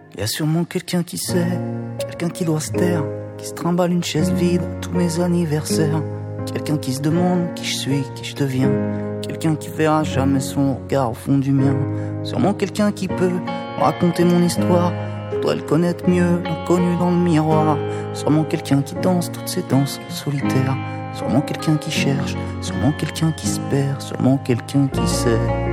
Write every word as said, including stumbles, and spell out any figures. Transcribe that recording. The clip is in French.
Y a sûrement quelqu'un qui sait, quelqu'un qui doit se taire, qui se trimballe une chaise vide à tous mes anniversaires. Quelqu'un qui se demande qui je suis, qui je deviens. Quelqu'un qui verra jamais son regard au fond du mien. Sûrement quelqu'un qui peut me raconter mon histoire. Je voudrais le connaître mieux, l'inconnu dans le miroir. Sûrement quelqu'un qui danse toutes ces danses solitaires. Sûrement quelqu'un qui cherche, sûrement quelqu'un qui se perd, sûrement quelqu'un qui sait.